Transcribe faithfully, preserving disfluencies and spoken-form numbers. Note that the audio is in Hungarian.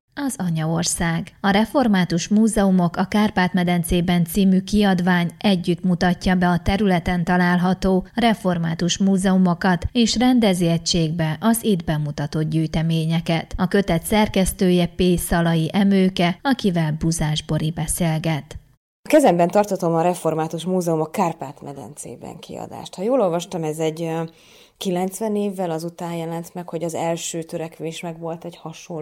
Az anyaország. A Református Múzeumok a Kárpát-medencében című kiadvány együtt mutatja be a területen található református múzeumokat, és rendezi egységbe az itt bemutatott gyűjteményeket. A kötet szerkesztője P. Szalai Emőke, akivel Buzás Bori beszélget. A kezemben tartatom a Református Múzeumok Kárpát-medencében kiadást. Ha jól olvastam, ez egy kilencven évvel azután jelent meg, hogy az első törekvés meg volt egy hasonló